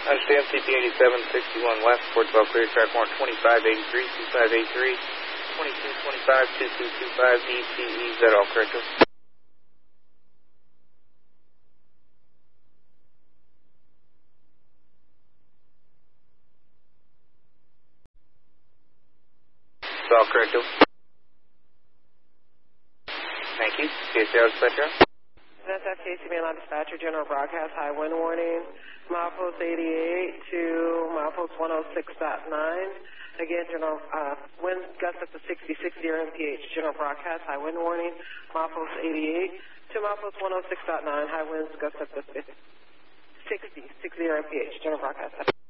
Understand, CP 8761 West, Port 12 clear, track mark 2583, 2583, 2225, 2225, ETE, is that all correct? It's all correct. Thank you. CSR Dispatcher. That's FKC Mainline Dispatcher, General Broadcast, high wind warning, milepost 88 to milepost 106.9. Again, General, wind gusts up to 60 mph, General Broadcast, high wind warning, milepost 88 to milepost 106.9, high winds gust up to 60 mph, General Broadcast.